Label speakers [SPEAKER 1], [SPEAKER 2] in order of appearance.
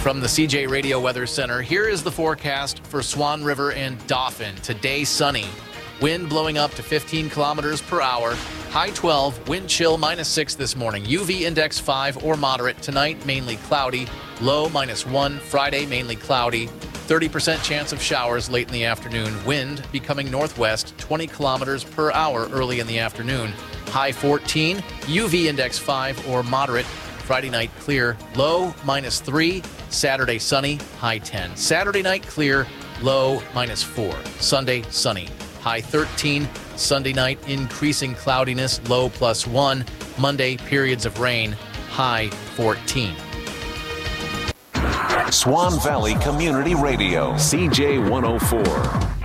[SPEAKER 1] From the CJ Radio Weather Center, here is the forecast for Swan River and Dauphin. Today, sunny. Wind blowing up to 15 kilometers per hour. High 12, wind chill -6 this morning. UV index 5 or moderate. Tonight, mainly cloudy. Low -1. Friday, mainly cloudy. 30% chance of showers late in the afternoon. Wind becoming northwest, 20 kilometers per hour early in the afternoon. High 14, UV index 5 or moderate. Friday night clear, low -3. Saturday sunny, high 10. Saturday night clear, low -4. Sunday sunny, high 13. Sunday night increasing cloudiness, low +1. Monday periods of rain, high 14.
[SPEAKER 2] Swan Valley Community Radio, CJ 104.